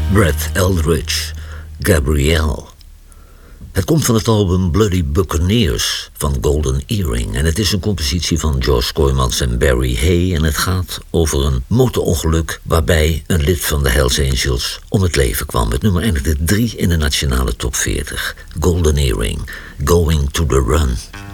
Brad Eldridge, Gabrielle. Het komt van het album Bloody Buccaneers van Golden Earring. En het is een compositie van George Kooijmans en Barry Hay. En het gaat over een motorongeluk waarbij een lid van de Hells Angels om het leven kwam. Het nummer eindigde 3 in de nationale top 40. Golden Earring, Going to the Run.